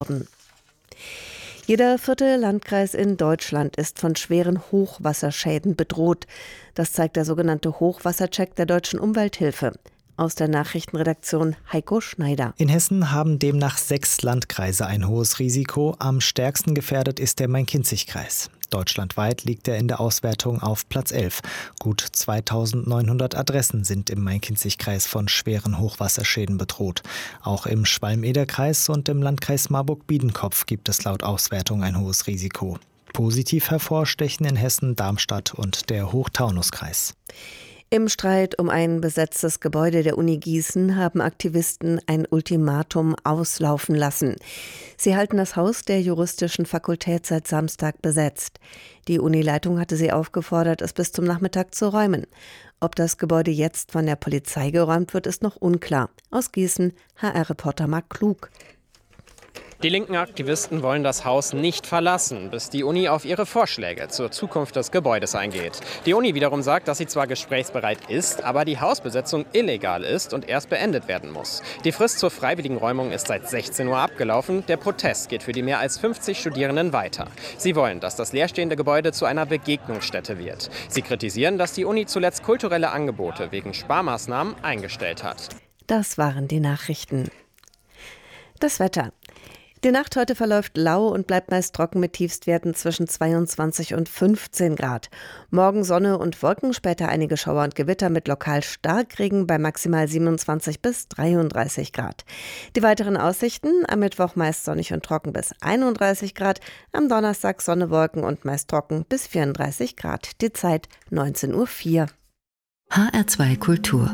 worden. Jeder 4. Landkreis in Deutschland ist von schweren Hochwasserschäden bedroht. Das zeigt der sogenannte Hochwassercheck der Deutschen Umwelthilfe. Aus der Nachrichtenredaktion Heiko Schneider. In Hessen haben demnach 6 Landkreise ein hohes Risiko. Am stärksten gefährdet ist der Main-Kinzig-Kreis. Deutschlandweit liegt er in der Auswertung auf Platz 11. Gut 2900 Adressen sind im Main-Kinzig-Kreis von schweren Hochwasserschäden bedroht. Auch im Schwalm-Eder-Kreis und im Landkreis Marburg-Biedenkopf gibt es laut Auswertung ein hohes Risiko. Positiv hervorstechen in Hessen Darmstadt und der Hochtaunuskreis. Im Streit um ein besetztes Gebäude der Uni Gießen haben Aktivisten ein Ultimatum auslaufen lassen. Sie halten das Haus der juristischen Fakultät seit Samstag besetzt. Die Unileitung hatte sie aufgefordert, es bis zum Nachmittag zu räumen. Ob das Gebäude jetzt von der Polizei geräumt wird, ist noch unklar. Aus Gießen, HR-Reporter Marc Klug. Die linken Aktivisten wollen das Haus nicht verlassen, bis die Uni auf ihre Vorschläge zur Zukunft des Gebäudes eingeht. Die Uni wiederum sagt, dass sie zwar gesprächsbereit ist, aber die Hausbesetzung illegal ist und erst beendet werden muss. Die Frist zur freiwilligen Räumung ist seit 16 Uhr abgelaufen. Der Protest geht für die mehr als 50 Studierenden weiter. Sie wollen, dass das leerstehende Gebäude zu einer Begegnungsstätte wird. Sie kritisieren, dass die Uni zuletzt kulturelle Angebote wegen Sparmaßnahmen eingestellt hat. Das waren die Nachrichten. Das Wetter. Die Nacht heute verläuft lau und bleibt meist trocken mit Tiefstwerten zwischen 22 und 15 Grad. Morgen Sonne und Wolken, später einige Schauer und Gewitter mit lokal Starkregen bei maximal 27 bis 33 Grad. Die weiteren Aussichten: am Mittwoch meist sonnig und trocken bis 31 Grad, am Donnerstag Sonne, Wolken und meist trocken bis 34 Grad. Die Zeit 19:04 Uhr. HR2 Kultur.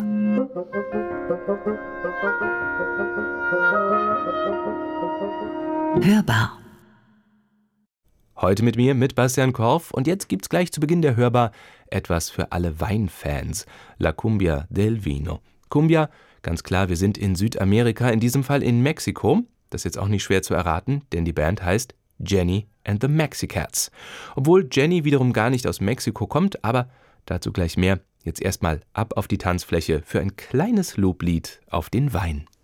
Hörbar. Heute mit mir, mit Bastian Korff. Und jetzt gibt's gleich zu Beginn der Hörbar etwas für alle Weinfans. La Cumbia del Vino. Cumbia, ganz klar, wir sind in Südamerika, in diesem Fall in Mexiko. Das ist jetzt auch nicht schwer zu erraten, denn die Band heißt Jenny and the Mexicats. Obwohl Jenny wiederum gar nicht aus Mexiko kommt, aber dazu gleich mehr. Jetzt erstmal ab auf die Tanzfläche für ein kleines Loblied auf den Wein.